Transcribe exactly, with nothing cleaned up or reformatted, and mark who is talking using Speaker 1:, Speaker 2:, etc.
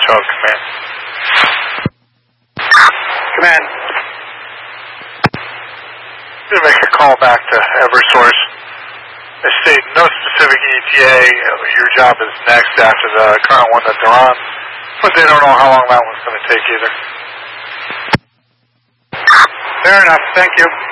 Speaker 1: Charles Command.
Speaker 2: Command.
Speaker 1: I'm going to make a call back to Eversource. They state no specific E T A. Your job is next after the current one that they're on, but they don't know how long that one's going to take either.
Speaker 2: Fair enough. Thank you.